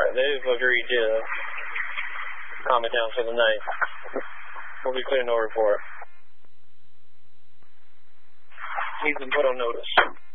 they've agreed to calm it down for the night. We'll be putting an order for it. He's been put on notice.